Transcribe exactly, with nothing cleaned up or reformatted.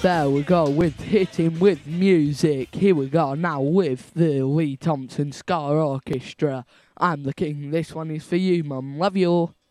There we go, with hitting with music. Here we go now with the Lee Thompson Ska Orchestra. I'm the king, this one is for you, mum. Love you all.